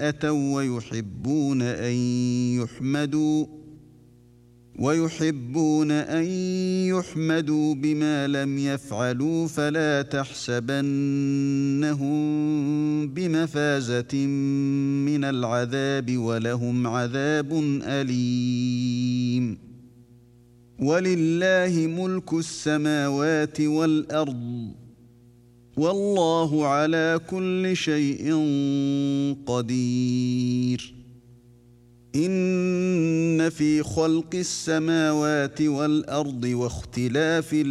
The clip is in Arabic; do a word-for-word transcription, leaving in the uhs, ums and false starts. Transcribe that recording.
أتوا ويحبون أن يحمدوا ويحبون أن يحمدوا بما لم يفعلوا فلا تحسبنهم بمفازة من العذاب ولهم عذاب أليم. ولله ملك السماوات والأرض والله على كل شيء قدير. إن في خلق السماوات والأرض واختلاف